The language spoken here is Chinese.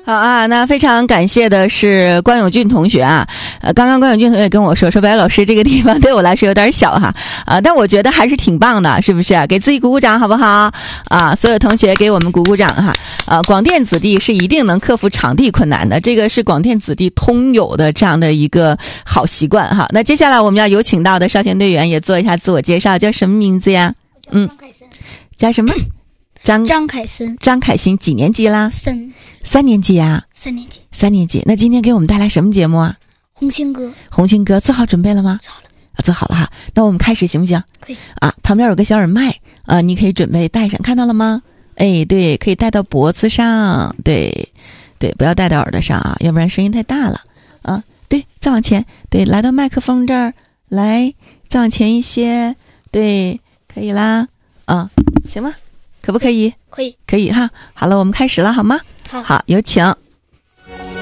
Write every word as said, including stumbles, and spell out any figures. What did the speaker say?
好啊，那非常感谢的是关永俊同学啊，呃，刚刚关永俊同学跟我说说，白老师这个地方对我来说有点小哈，啊，但我觉得还是挺棒的，是不是？给自己鼓鼓掌好不好？啊，所有同学给我们鼓鼓掌哈。啊，广电子弟是一定能克服场地困难的，这个是广电子弟通有的这样的一个好习惯哈。那接下来我们要有请到的少先队员也做一下自我介绍，叫什么名字呀？嗯，叫什么？张张凯森， 张凯欣几年级啦？ 三三年级啊， 三年级， 三年级。那今天给我们带来什么节目啊？ 红星歌， 红星歌做好准备了吗？ 做好了， 啊，做好了哈。那我们开始行不行？ 可以啊。旁边有个小耳麦啊，你可以准备戴上，看到了吗？哎，对，可以戴到脖子上，对，对，不要戴到耳朵上啊，要不然声音太大了啊。对，再往前，对，来到麦克风这儿，来，再往前一些，对，可以啦，啊，行吗？可不可以？ 可以， 可以哈。好了，我们开始了，好吗？ 好， 好，有请。